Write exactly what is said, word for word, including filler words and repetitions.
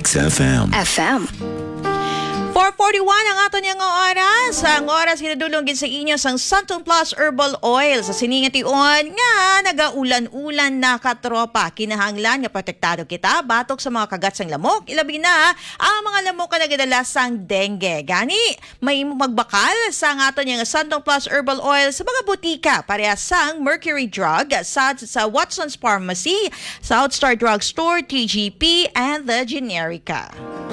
Mix F M. F M. four forty-one ang ato niyang oras. Ang oras hinadulong sa inyo sang Santon Plus Herbal Oil sa siningation nga nagaulan-ulan na katropa. Kinahanglan nga protektado kita batok sa mga kagat sang lamok. Ilabi na ang mga lamok ka nagadala sang dengue. Gani, may magbakal sa ato niyang Santon Plus Herbal Oil sa mga butika. Pareha sang Mercury Drug sa, sa Watson's Pharmacy, South Star Drug Store, T G P, and the Generica.